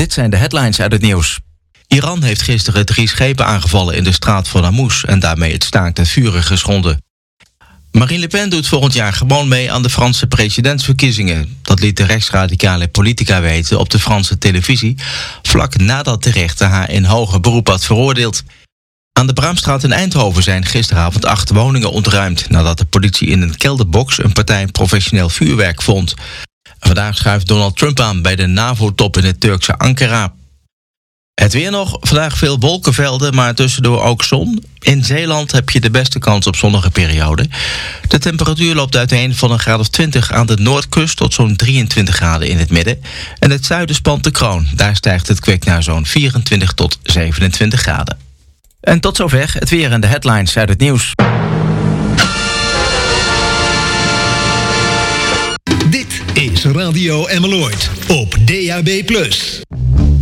Dit zijn de headlines uit het nieuws. Iran heeft gisteren 3 schepen aangevallen in de straat van Hormuz en daarmee het staakt het vuren geschonden. Marine Le Pen doet volgend jaar gewoon mee aan de Franse presidentsverkiezingen. Dat liet de rechtsradicale politica weten op de Franse televisie, vlak nadat de rechter haar in hoger beroep had veroordeeld. Aan de Braamstraat in Eindhoven zijn gisteravond 8 woningen ontruimd nadat de politie in een kelderbox een partij professioneel vuurwerk vond. Vandaag schuift Donald Trump aan bij de NAVO-top in het Turkse Ankara. Het weer nog, vandaag veel wolkenvelden, maar tussendoor ook zon. In Zeeland heb je de beste kans op zonnige perioden. De temperatuur loopt uiteen van een graad of 20 aan de noordkust tot zo'n 23 graden in het midden. En het zuiden spant de kroon. Daar stijgt het kwik naar zo'n 24 tot 27 graden. En tot zover het weer en de headlines uit het nieuws. Dit is Radio Emmeloord op DAB+.